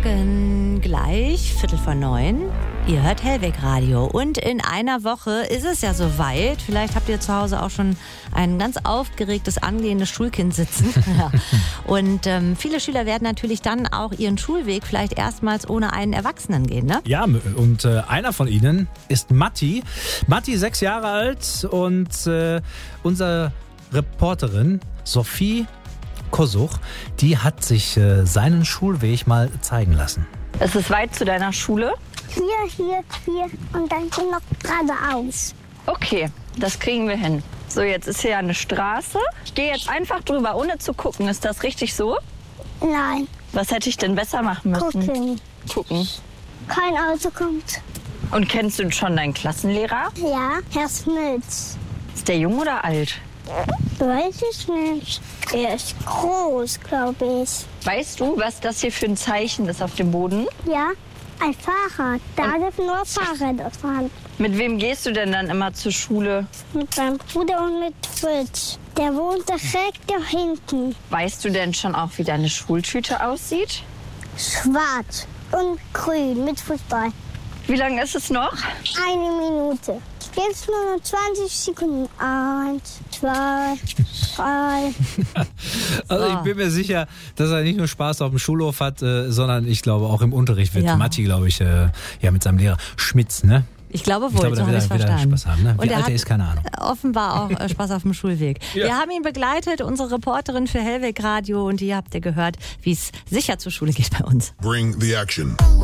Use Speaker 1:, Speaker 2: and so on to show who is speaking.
Speaker 1: Morgen, gleich 8:45. Ihr hört Hellweg Radio. Und in einer Woche ist es ja soweit. Vielleicht habt ihr zu Hause auch schon ein ganz aufgeregtes, angehendes Schulkind sitzen. Ja. Und viele Schüler werden natürlich dann auch ihren Schulweg vielleicht erstmals ohne einen Erwachsenen gehen, ne?
Speaker 2: Ja, und einer von ihnen ist Matti. Matti, 6 Jahre alt, und unsere Reporterin Sophie Kosuch, die hat sich seinen Schulweg mal zeigen lassen.
Speaker 3: Es ist weit zu deiner Schule?
Speaker 4: Hier und dann noch geradeaus.
Speaker 3: Okay, das kriegen wir hin. So, jetzt ist hier ja eine Straße. Ich gehe jetzt einfach drüber, ohne zu gucken. Ist das richtig so?
Speaker 4: Nein,
Speaker 3: Was hätte ich denn besser machen müssen?
Speaker 4: gucken. Kein Auto kommt.
Speaker 3: Und kennst du schon deinen Klassenlehrer?
Speaker 4: Ja, Herr Smits.
Speaker 3: Ist der jung oder alt?
Speaker 4: Weiß ich nicht. Er ist groß, glaube ich.
Speaker 3: Weißt du, was das hier für ein Zeichen ist auf dem Boden?
Speaker 4: Ja, ein Fahrrad. Da dürfen nur Fahrräder fahren.
Speaker 3: Mit wem gehst du denn dann immer zur Schule?
Speaker 4: Mit meinem Bruder und mit Fritz. Der wohnt direkt da hinten.
Speaker 3: Weißt du denn schon auch, wie deine Schultüte aussieht?
Speaker 4: Schwarz und grün mit Fußball.
Speaker 3: Wie lange ist es noch?
Speaker 4: 1 Minute. Jetzt nur noch 20 Sekunden. 1, 2, 3.
Speaker 2: Also ich bin mir sicher, dass er nicht nur Spaß auf dem Schulhof hat, sondern ich glaube auch im Unterricht wird Matti, glaube ich, mit seinem Lehrer Schmitz, ne?
Speaker 1: Ich glaube wohl, so habe ich es verstanden.
Speaker 2: Spaß haben, ne? Wie
Speaker 1: Und
Speaker 2: alt er ist, keine Ahnung.
Speaker 1: Offenbar auch Spaß auf dem Schulweg. Ja. Wir haben ihn begleitet, unsere Reporterin für Hellweg Radio, und ihr habt ja gehört, wie es sicher zur Schule geht bei uns.
Speaker 5: Bring the action.